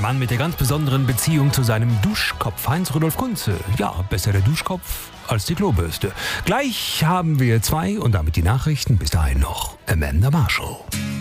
Mann mit der ganz besonderen Beziehung zu seinem Duschkopf, Heinz-Rudolf Kunze. Ja, besser der Duschkopf als die Klobürste. Gleich haben wir 2 und damit die Nachrichten. Bis dahin noch Amanda Marshall.